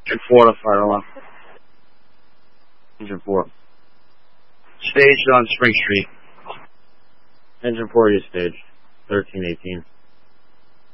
Engine 4 to fire alarm. Engine 4. Staged on Spring Street. Engine 4 is staged. 1318.